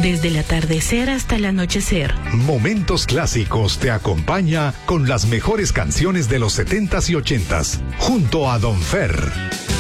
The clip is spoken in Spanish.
desde el atardecer hasta el anochecer. Momentos Clásicos te acompaña con las mejores canciones de los 70s y 80s, junto a Don Fer.